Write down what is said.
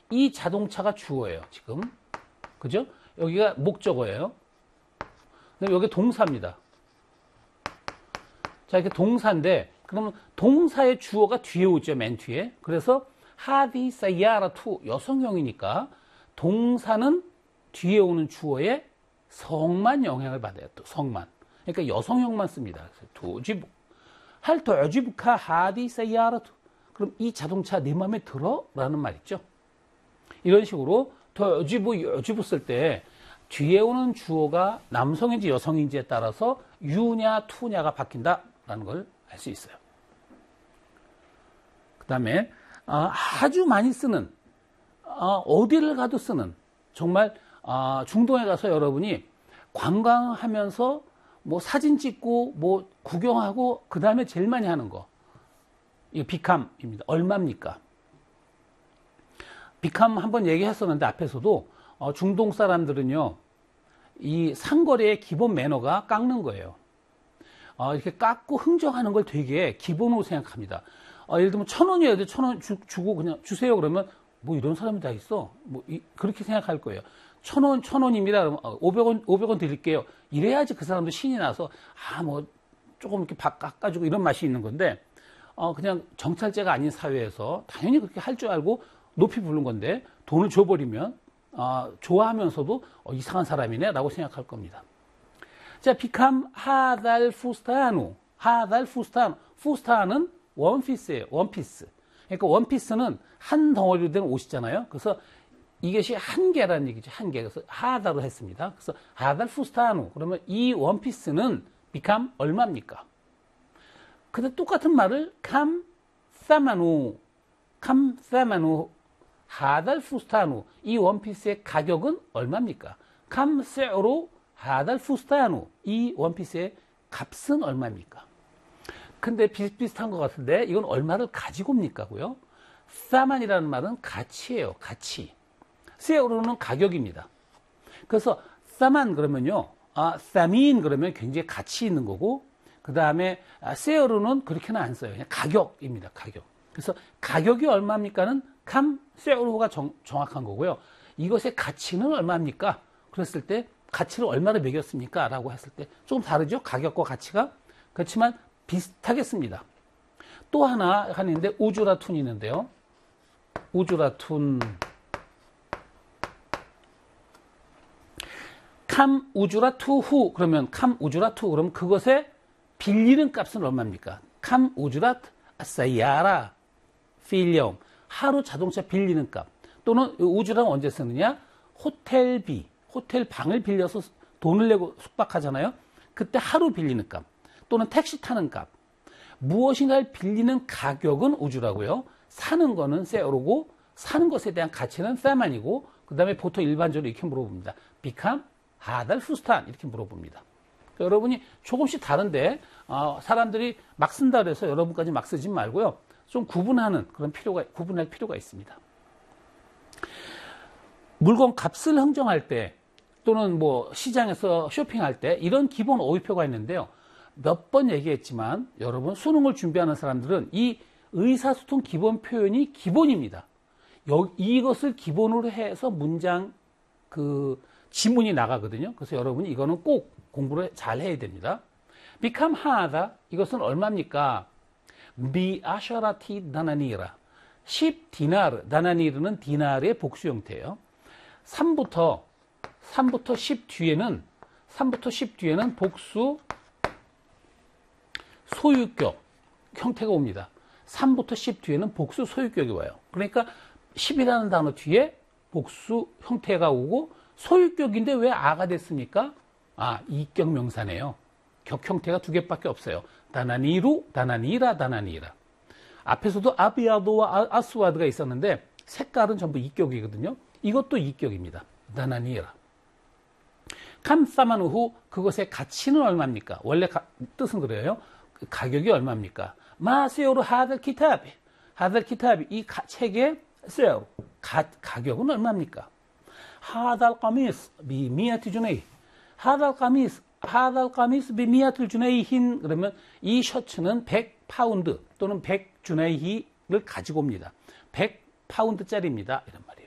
이 자동차가 주어예요, 지금. 그죠? 여기가 목적어예요. 그다음에 여기 동사입니다. 자, 이렇게 동사인데, 그러면 동사의 주어가 뒤에 오죠, 맨 뒤에. 그래서 하디 사야라투 여성형이니까 동사는 뒤에 오는 주어의 성만 영향을 받아요. 또 성만. 그러니까 여성형만 씁니다. 도지부. 할 도지부카 하디 사야라투. 그럼 이 자동차 내 마음에 들어? 라는 말이죠. 이런 식으로 도지부, 여지부 쓸 때 뒤에 오는 주어가 남성인지 여성인지에 따라서 유냐, 투냐가 바뀐다라는 걸 알 수 있어요. 그 다음에 아주 많이 쓰는, 어디를 가도 쓰는, 정말 중동에 가서 여러분이 관광하면서 뭐 사진 찍고 뭐 구경하고 그 다음에 제일 많이 하는 거, 이거 비캄입니다. 얼마입니까? 비캄 한번 얘기했었는데 앞에서도 중동 사람들은요, 이 상거래의 기본 매너가 깎는 거예요. 이렇게 깎고 흥정하는 걸 되게 기본으로 생각합니다. 예를 들면 1,000원이어야 돼. 1,000원 주고 그냥 주세요. 그러면 뭐 이런 사람이 다 있어. 뭐 그렇게 생각할 거예요. 1,000원입니다. 그러면 500원 드릴게요. 이래야지 그 사람도 신이 나서 뭐 조금 이렇게 깎아주고 이런 맛이 있는 건데 그냥 정찰제가 아닌 사회에서 당연히 그렇게 할 줄 알고 높이 부른 건데 돈을 줘버리면 좋아하면서도 이상한 사람이네 라고 생각할 겁니다. 자, 비캄 하달 푸스타누. 하달 푸스타누. 푸스타는 원피스예요. 원피스. 그러니까 원피스는 한 덩어리로 된 옷이잖아요. 그래서 이것이 한 개라는 얘기죠. 한 개. 그래서 하다로 했습니다. 그래서 하달 푸스타누. 그러면 이 원피스는 비캄 얼마입니까? 근데 똑같은 말을 캄 사마누. 캄 사마누. 하달 푸스타누. 이 원피스의 가격은 얼마입니까? 캄 세어로 하달 푸스타누. 이 원피스의 값은 얼마입니까? 근데 비슷비슷한 것 같은데 이건 얼마를 가지고 옵니까고요? 사만이라는 말은 가치예요. 가치. 세어로는 가격입니다. 그래서 사만 그러면요. 사민 그러면 굉장히 가치 있는 거고 그 다음에 세어로는 그렇게는 안 써요. 그냥 가격입니다. 가격. 그래서 가격이 얼마입니까는 캄 세어로가 정확한 거고요. 이것의 가치는 얼마입니까? 그랬을 때 가치를 얼마로 매겼습니까? 라고 했을 때 조금 다르죠? 가격과 가치가. 그렇지만 비슷하겠습니다. 또 하나 있는데 우주라툰이 있는데요. 우주라툰. 캄 우주라투후 그러면 캄 우주라투 그러면 그것에 빌리는 값은 얼마입니까? 캄 우주라트 사야라 필령 하루 자동차 빌리는 값 또는 우주라는 언제 쓰느냐? 호텔비 호텔 방을 빌려서 돈을 내고 숙박하잖아요. 그때 하루 빌리는 값 또는 택시 타는 값 무엇인가를 빌리는 가격은 우주라고요. 사는 거는 세어로고 사는 것에 대한 가치는 사만이고 그 다음에 보통 일반적으로 이렇게 물어봅니다. 비캄 하달 푸스탄 이렇게 물어봅니다. 그러니까 여러분이 조금씩 다른데 사람들이 막 쓴다 그래서 여러분까지 막 쓰지 말고요. 좀 구분할 필요가 있습니다. 물건 값을 흥정할 때 또는 뭐 시장에서 쇼핑할 때 이런 기본 어휘표가 있는데요. 몇 번 얘기했지만 여러분 수능을 준비하는 사람들은 이 의사소통 기본 표현이 기본입니다. 이것을 기본으로 해서 문장 지문이 나가거든요. 그래서 여러분이 이거는 꼭 공부를 잘 해야 됩니다. 비캄 하다 이것은 얼마입니까? 비 아샤라티 다나니라 10디나르 다나니르는 디나르의 복수 형태예요. 3부터 10 뒤에는 복수 소유격 형태가 옵니다. 3부터 10 뒤에는 복수 소유격이 와요. 그러니까 10이라는 단어 뒤에 복수 형태가 오고 소유격인데 왜 아가 됐습니까? 이격 명사네요. 격 형태가 두 개밖에 없어요. 다나니루, 다나니라, 다나니라. 앞에서도 아비아도와 아스와드가 있었는데 색깔은 전부 이격이거든요. 이것도 이격입니다. 다나니라. 캄사만 후 그것의 가치는 얼마입니까? 원래 뜻은 그래요. 가격이 얼마입니까? 마세오르 하들 키타비. 하들 키타비. 이 책의 세오. 가격은 얼마입니까? 하달 까미스 비미아티 주네이. 하달 까미스 비미아티 주네이힌 그러면 이 셔츠는 100파운드 또는 100주네이히를 가지고 옵니다. 100파운드짜리입니다. 이런 말이에요.